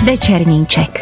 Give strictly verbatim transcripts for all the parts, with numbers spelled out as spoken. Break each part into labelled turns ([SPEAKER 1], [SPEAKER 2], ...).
[SPEAKER 1] Večerníček.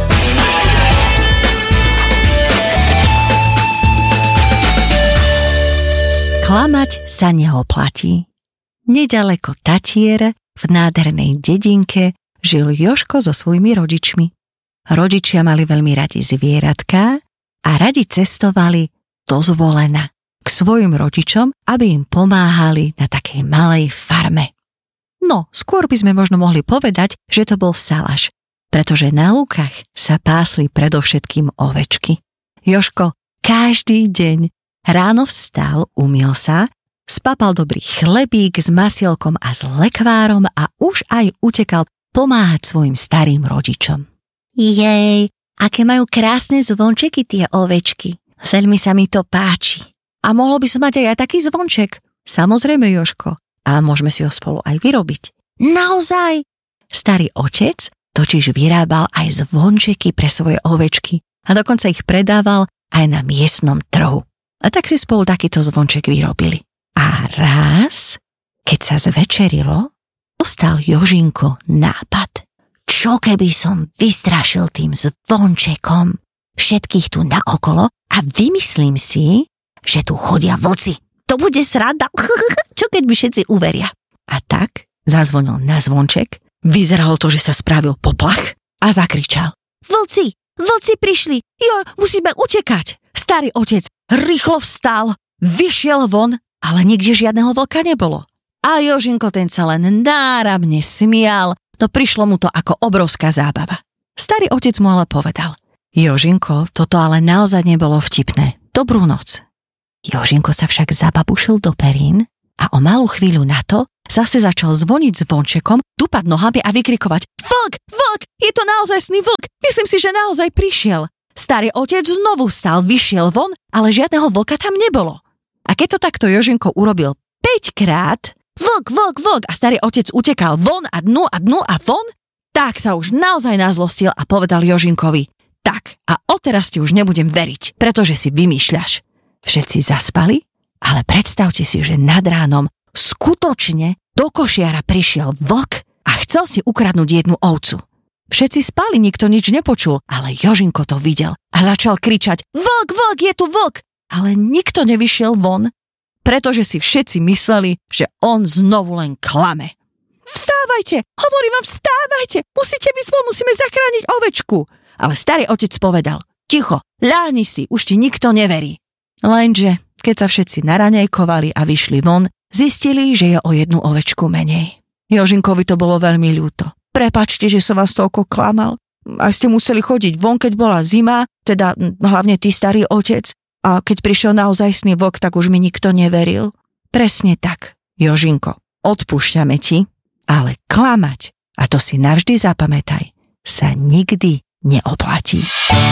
[SPEAKER 1] Klamať sa neoplatí. Nedaleko Tatier, v nádhernej dedinke, žil Jožko so svojimi rodičmi. Rodičia mali veľmi radi zvieratka a radi cestovali do Zvolena k svojim rodičom, aby im pomáhali na takej malej farme. No, skôr by sme možno mohli povedať, že to bol salaš, pretože na lúkach sa pásli predovšetkým ovečky. Jožko každý deň ráno vstal, umyl sa, spapal dobrý chlebík s masielkom a s lekvárom a už aj utekal pomáhať svojim starým rodičom. Jej, aké majú krásne zvončeky tie ovečky. Veľmi sa mi to páči. A mohlo by som mať aj, aj taký zvonček. Samozrejme, Jožko. A môžeme si ho spolu aj vyrobiť. Naozaj? Starý otec totiž vyrábal aj zvončeky pre svoje ovečky a dokonca ich predával aj na miestnom trhu. A tak si spolu takýto zvonček vyrobili. A raz, keď sa zvečerilo, dostal Jožinko nápad. Čo keby som vystrašil tým zvončekom všetkých tu naokolo a vymyslím si, že tu chodia vlci. To bude sranda. Čo keď by všetci uveria? A tak zazvonil na zvonček, vyzeralo to, že sa spravil poplach a zakričal. Vlci, vlci prišli, jo, musíme utekať. Starý otec rýchlo vstal, vyšiel von, ale nikde žiadneho vlka nebolo. A Jožinko ten sa len náramne smial, no prišlo mu to ako obrovská zábava. Starý otec mu ale povedal. Jožinko, toto ale naozaj nebolo vtipné. Dobrú noc. Jožinko sa však zababušil do perín a o malú chvíľu na to zase začal zvoniť zvončekom, dupať nohami a vykrikovať Vlk, vlk, je to naozajstný vlk, myslím si, že naozaj prišiel. Starý otec znovu vstal, vyšiel von, ale žiadneho vlka tam nebolo. A keď to takto Jožinko urobil päťkrát, vlk, vlk, vlk a starý otec utekal von a dnu a dnu a von, tak sa už naozaj nazlostil a povedal Jožinkovi tak, a odteraz ti už nebudem veriť, pretože si vymýšľaš. Všetci zaspali, ale predstavte si, že nad ránom skutočne do košiara prišiel vlk a chcel si ukradnúť jednu ovcu. Všetci spali, nikto nič nepočul, ale Jožinko to videl a začal kričať Vlk, vlk, je tu vlk! Ale nikto nevyšiel von, pretože si všetci mysleli, že on znovu len klame. Vstávajte, hovorím vám, vstávajte, musíte byť von, musíme zachrániť ovečku. Ale starý otec povedal, ticho, ľahni si, už ti nikto neverí. Lenže, keď sa všetci naraňajkovali a vyšli von, zistili, že je o jednu ovečku menej. Jožinkovi to bolo veľmi ľúto. Prepáčte, že som vás toľko klamal. A ste museli chodiť von, keď bola zima, teda hlavne ty, starý otec. A keď prišiel naozajstný vlk, tak už mi nikto neveril. Presne tak, Jožinko, odpúšťame ti, ale klamať, a to si navždy zapamätaj, sa nikdy neoplatí.